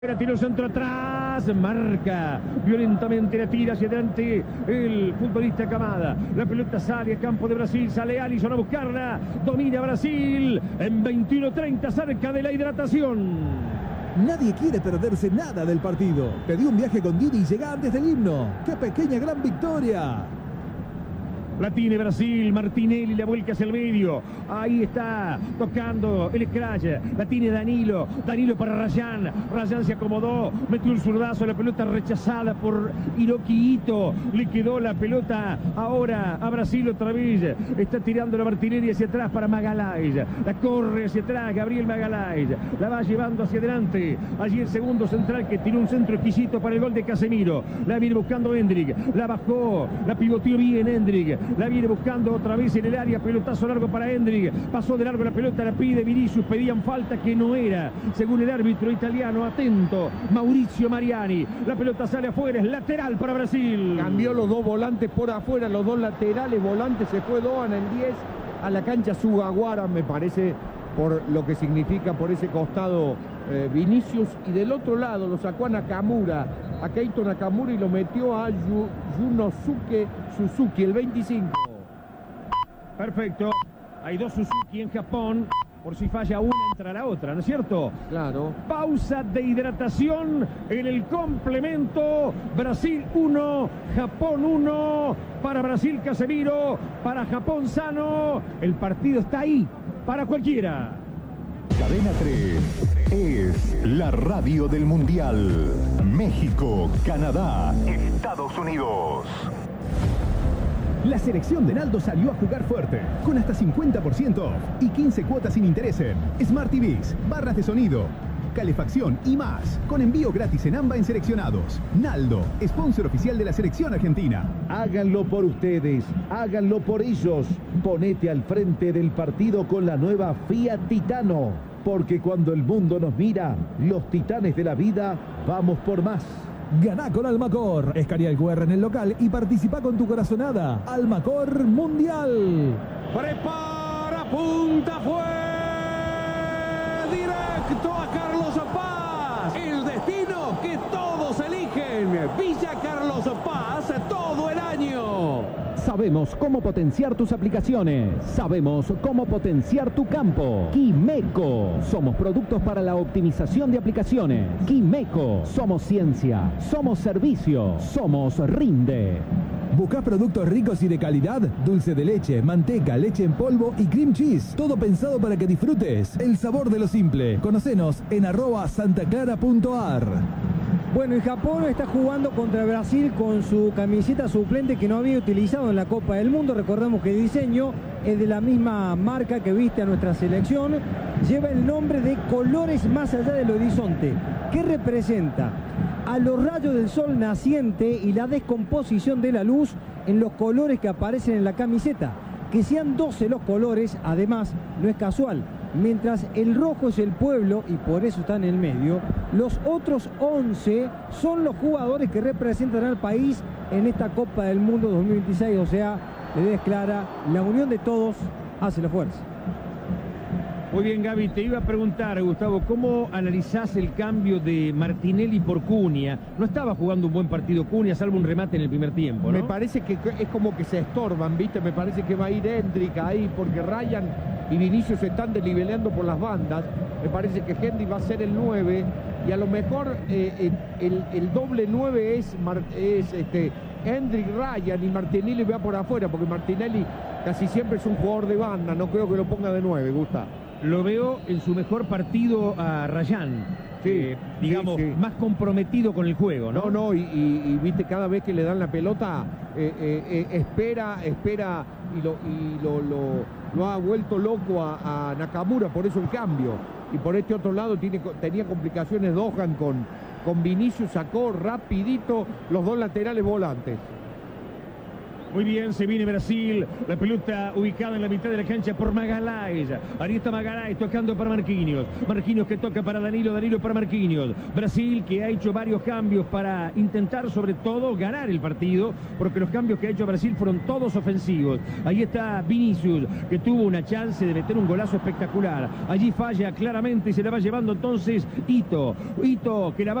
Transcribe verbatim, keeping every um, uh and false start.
Tira el centro atrás, marca violentamente, la tira hacia adelante el futbolista Camada. La pelota sale a campo de Brasil, sale Alisson a buscarla, domina Brasil en veintiuno treinta, cerca de la hidratación. Nadie quiere perderse nada del partido. Pedí un viaje con Didi y llega antes del himno. ¡Qué pequeña gran victoria! La tiene Brasil, Martinelli la vuelca hacia el medio. Ahí está tocando el scratch. La tiene Danilo, Danilo para Rayán. Rayán se acomodó, metió el zurdazo, la pelota rechazada por Hiroki Ito. Le quedó la pelota ahora a Brasil otra vez. Está tirando la Martinelli hacia atrás para Magalhães. La corre hacia atrás Gabriel Magalhães. La va llevando hacia adelante. Allí el segundo central que tiró un centro exquisito para el gol de Casemiro. La viene buscando Endrick. La bajó, la pivoteó bien Endrick. La viene buscando otra vez en el área, pelotazo largo para Endrick, pasó de largo la pelota, la pide Vinicius, pedían falta que no era, según el árbitro italiano, atento, Mauricio Mariani, la pelota sale afuera, es lateral para Brasil. Cambió los dos volantes por afuera, los dos laterales volantes, se fue Doan en diez a la cancha Sugawara, me parece, por lo que significa por ese costado eh, Vinicius, y del otro lado lo sacó a Nakamura, a Keito Nakamura, y lo metió a Yu, Yunosuke Suzuki, el veinticinco. Perfecto, hay dos Suzuki en Japón, por si falla una entra la otra, ¿no es cierto? Claro. Pausa de hidratación en el complemento. Brasil uno, Japón uno, para Brasil Casemiro, para Japón Sano. El partido está ahí, para cualquiera. Cadena tres es la radio del Mundial. México, Canadá, Estados Unidos. La selección de Naldo salió a jugar fuerte, con hasta cincuenta por ciento off y quince cuotas sin interés en Smart T Vs, barras de sonido, calefacción y más, con envío gratis en AMBA en seleccionados. Naldo, sponsor oficial de la selección argentina. Háganlo por ustedes, háganlo por ellos. Ponete al frente del partido con la nueva Fiat Titano, porque cuando el mundo nos mira, los titanes de la vida, vamos por más. Ganá con Almacor. Escanea el cu erre en el local y participa con tu corazonada. Almacor Mundial. Prepara, punta, fue directo a Carlos Paz. El destino que todos eligen. Villa Carlos Paz todo el año. Sabemos cómo potenciar tus aplicaciones. Sabemos cómo potenciar tu campo. Quimeco. Somos productos para la optimización de aplicaciones. Quimeco. Somos ciencia. Somos servicio. Somos Rinde. ¿Buscas productos ricos y de calidad? Dulce de leche, manteca, leche en polvo y cream cheese. Todo pensado para que disfrutes el sabor de lo simple. Conocenos en arroba santaclara punto ar. Bueno, y Japón está jugando contra Brasil con su camiseta suplente que no había utilizado en la Copa del Mundo. Recordemos que el diseño es de la misma marca que viste a nuestra selección. Lleva el nombre de Colores Más Allá del Horizonte. ¿Qué representa? A los rayos del sol naciente y la descomposición de la luz en los colores que aparecen en la camiseta. Que sean doce los colores, además, no es casual. Mientras el rojo es el pueblo y por eso está en el medio, los otros once son los jugadores que representan al país en esta Copa del Mundo dos mil veintiséis. O sea, la idea es clara, la unión de todos hace la fuerza. Muy bien, Gaby, te iba a preguntar, Gustavo, ¿cómo analizás el cambio de Martinelli por Cunha? No estaba jugando un buen partido Cunha, salvo un remate en el primer tiempo, ¿no? Me parece que es como que se estorban, ¿viste? Me parece que va a ir Endrick ahí, porque Ryan y Vinicius se están desnivelando por las bandas. Me parece que Henry va a ser el nueve, y a lo mejor eh, el, el doble nueve es, es este, Endrick, Ryan, y Martinelli va por afuera, porque Martinelli casi siempre es un jugador de banda, no creo que lo ponga de nueve, Gustavo. Lo veo en su mejor partido a Rayán, sí, eh, digamos, sí, sí. más comprometido con el juego, ¿no? No, no, y, y, y viste, cada vez que le dan la pelota, eh, eh, eh, espera, espera, y, lo, y lo, lo, lo ha vuelto loco a, a Nakamura, por eso el cambio. Y por este otro lado tiene, tenía complicaciones Dohan con, con Vinicius, sacó rapidito los dos laterales volantes. Muy bien, se viene Brasil. La pelota ubicada en la mitad de la cancha por Magalhães. Ahí está Magalhães tocando para Marquinhos. Marquinhos que toca para Danilo, Danilo para Marquinhos. Brasil que ha hecho varios cambios para intentar sobre todo ganar el partido, porque los cambios que ha hecho Brasil fueron todos ofensivos. Ahí está Vinicius, que tuvo una chance de meter un golazo espectacular. Allí falla claramente y se la va llevando entonces Ito. Ito que la va